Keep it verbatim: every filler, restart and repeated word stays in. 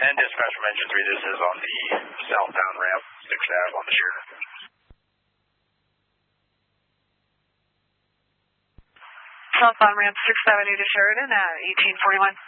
And dispatch from engine three, this is on the southbound ramp, sixth Ave on the Sheridan. Southbound ramp, sixth Avenue to Sheridan at eighteen forty-one.